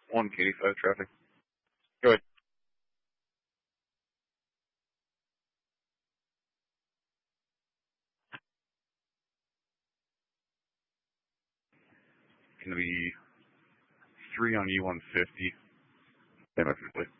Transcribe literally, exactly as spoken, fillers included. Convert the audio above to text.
one K eighty-five traffic. Go ahead. Going to be three on E one fifty. Definitely.